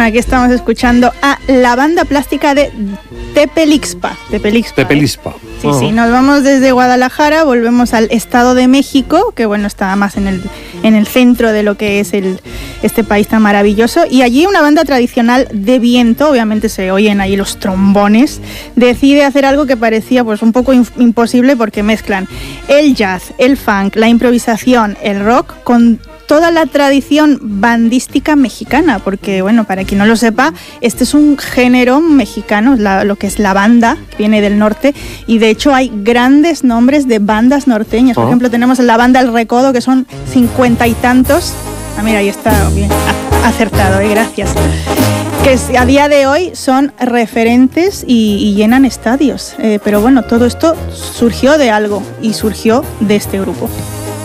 Bueno, aquí estamos escuchando a la banda plástica de Tepelixpa. Tepelixpa. Sí, sí, nos vamos desde Guadalajara, volvemos al Estado de México, que bueno, está más en el centro de lo que es este país tan maravilloso, y allí una banda tradicional de viento, obviamente se oyen ahí los trombones, decide hacer algo que parecía pues un poco imposible, porque mezclan el jazz, el funk, la improvisación, el rock con toda la tradición bandística mexicana, porque bueno, para quien no lo sepa, este es un género mexicano, lo que es la banda, que viene del norte, y de hecho hay grandes nombres de bandas norteñas. Por ejemplo, tenemos la banda El Recodo, que son 50 y tantos. Ah, mira, ahí está bien acertado, gracias. Que a día de hoy son referentes y llenan estadios. Pero bueno, todo esto surgió de algo y surgió de este grupo.